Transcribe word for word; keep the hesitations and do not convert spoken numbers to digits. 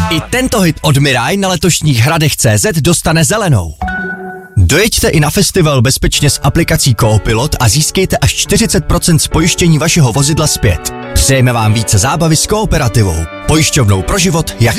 I tento hit od Mirai na letošních hradech C Z dostane zelenou. Dojeďte i na festival bezpečně s aplikací Coopilot a získejte až čtyřicet procent z pojištění vašeho vozidla zpět. Přejeme vám více zábavy s Kooperativou. Pojišťovnou pro život jak